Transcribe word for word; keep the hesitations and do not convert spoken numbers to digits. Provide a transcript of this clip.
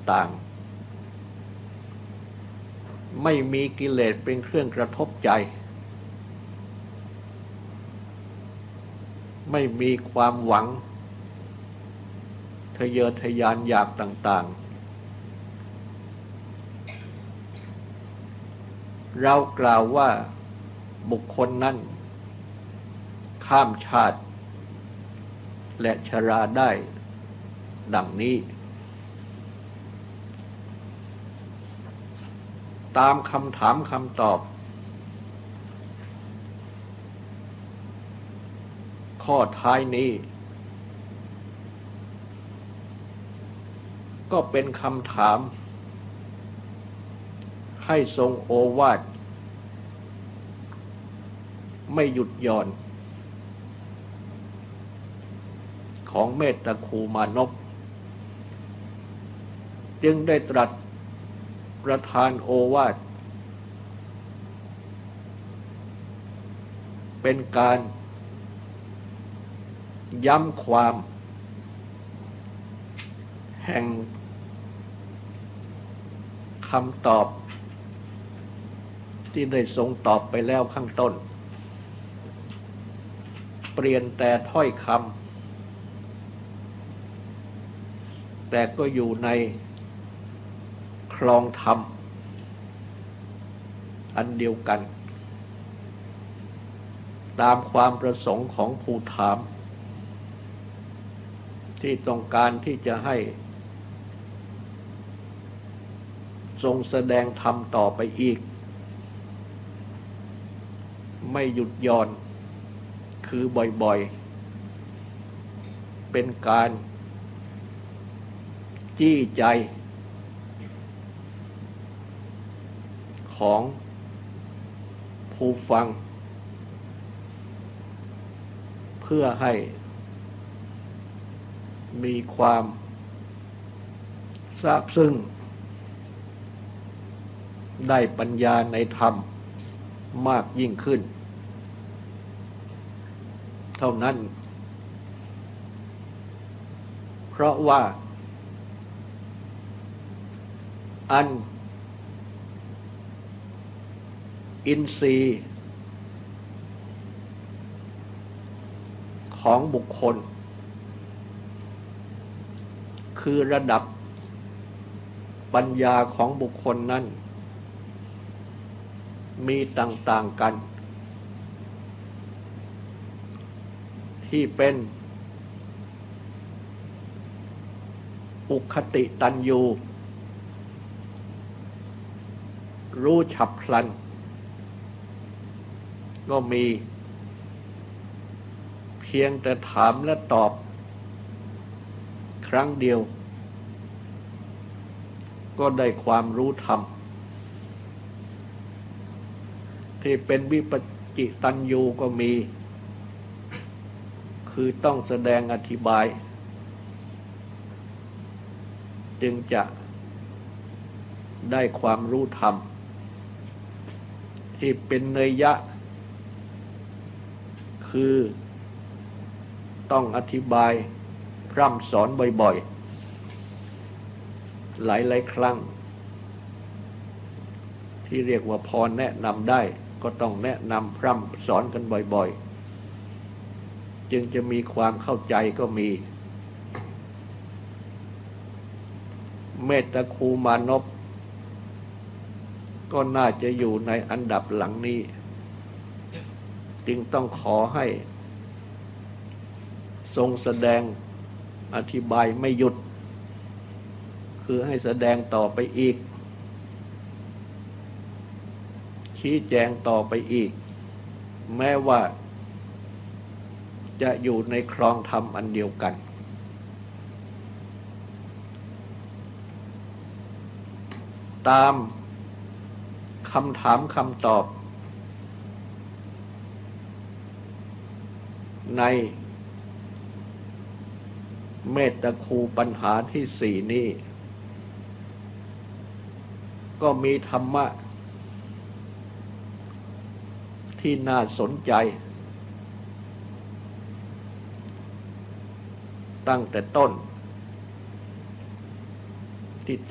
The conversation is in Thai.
ต่างๆไม่มีกิเลสเป็นเครื่องกระทบใจไม่มีความหวังทะเยอทะยานอยากต่างๆเรากล่าวว่าบุคคลนั้นข้ามชาติและชราได้ดังนี้ตามคำถามคำตอบข้อท้ายนี้ก็เป็นคำถามให้ทรงโอวาทไม่หยุดหย่อนของเมตตาคูมานพจึงได้ตรัสประทานโอวาทเป็นการย้ำความแห่งคำตอบที่ได้ทรงตอบไปแล้วข้างต้นเปลี่ยนแต่ถ้อยคำแต่ก็อยู่ในคลองธรรมอันเดียวกันตามความประสงค์ของผู้ถามที่ต้องการที่จะให้ทรงแสดงธรรมต่อไปอีกไม่หยุดหย่อนคือบ่อยๆเป็นการจี้ใจของผู้ฟังเพื่อให้มีความซาบซึ้งได้ปัญญาในธรรมมากยิ่งขึ้นเท่านั้นเพราะว่าอันอินทรีย์ของบุคคลคือระดับปัญญาของบุคคลนั้นมีต่างๆกันที่เป็นอุคติตัญญูรู้ฉับพลันก็มีเพียงแต่ถามและตอบครั้งเดียวก็ได้ความรู้ธรรมที่เป็นวิปัสจิตัญญูก็มีคือต้องแสดงอธิบายจึงจะได้ความรู้ธรรมที่เป็นนัยยะคือต้องอธิบายพร่ำสอนบ่อยๆหลายๆครั้งที่เรียกว่าพอแนะนำได้ก็ต้องแนะนำพร่ำสอนกันบ่อยๆจึงจะมีความเข้าใจก็มีเมตตาคูมานพก็น่าจะอยู่ในอันดับหลังนี้จึงต้องขอให้ทรงแสดงอธิบายไม่หยุดคือให้แสดงต่อไปอีกชี้แจงต่อไปอีกแม้ว่าจะอยู่ในครองธรรมอันเดียวกันตามคำถามคำตอบในเมตตาคูปัญหาที่สี่นี้ก็มีธรรมะที่น่าสนใจตั้งแต่ต้น